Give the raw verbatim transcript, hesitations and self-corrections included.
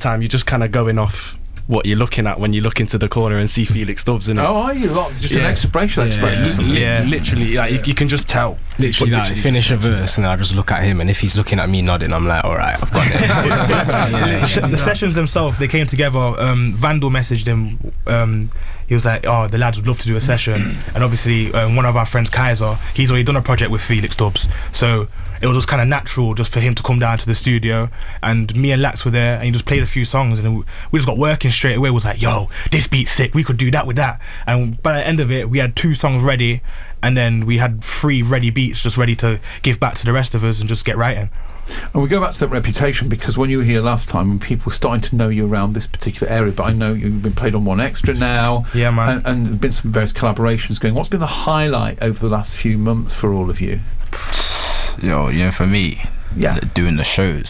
time you're just kind of going off what you're looking at when you look into the corner and see Felix Stubbs in it. Oh, are you? Like, just yeah. an expression, yeah, expression, yeah. isn't it? Yeah, literally, like, yeah. You, you can just tell. Literally, like, literally finish a verse and I just look at him, and if he's looking at me nodding, I'm like, all right, I've got it. yeah, the, the sessions themselves, they came together. Um, Vandal messaged him. Um, he was like, oh, the lads would love to do a session, and obviously um, one of our friends, Kaiser, he's already done a project with Felix Stubbs, so it was just kind of natural just for him to come down to the studio, and me and Lax were there, and he just played a few songs, and we just got working straight away. It was like, yo, this beat's sick, we could do that with that. And by the end of it, we had two songs ready, and then we had three ready beats just ready to give back to the rest of us and just get writing. And we go back to that reputation, because when you were here last time, when people were starting to know you around this particular area, but I know you've been played on One Extra now, yeah, man, and, and there's been some various collaborations going. What's been the highlight over the last few months for all of you? Yo, you know, for me, yeah, doing the shows.